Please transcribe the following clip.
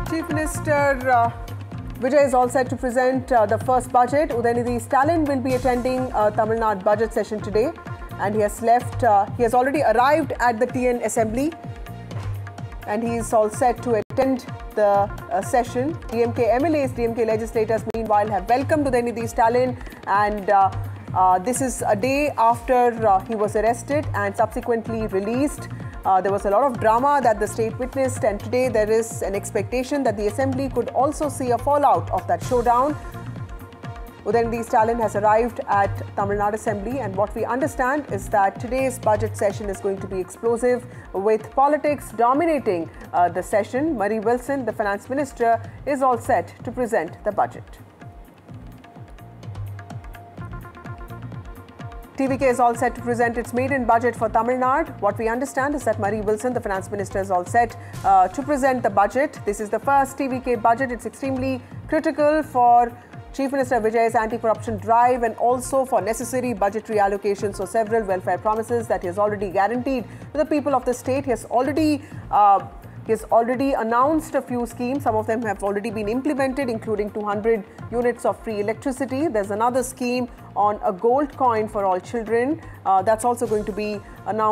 Chief Minister Vijay is all set to present the first budget. Udayanidhi Stalin will be attending Tamil Nadu budget session today, and he has already arrived at the TN Assembly, and he is all set to attend the session. DMK MLAs, DMK legislators, meanwhile, have welcomed Udayanidhi Stalin, and this is a day after he was arrested and subsequently released. There was a lot of drama that the state witnessed, and today there is an expectation that the assembly could also see a fallout of that showdown. Udayanidhi Stalin has arrived at Tamil Nadu Assembly, and what we understand is that today's budget session is going to be explosive, with politics dominating the session. Marie Wilson, the finance minister, is all set to present the budget. TVK is all set to present its maiden budget for Tamil Nadu. What we understand is that Marie Wilson, the finance minister, is all set to present the budget. This is the first TVK budget. It's extremely critical for Chief Minister Vijay's anti-corruption drive and also for necessary budgetary allocations. So several welfare promises that he has already guaranteed to the people of the state. He has already announced a few schemes. Some of them have already been implemented, including 200 units of free electricity. There's another scheme on a gold coin for all children. That's also going to be announced.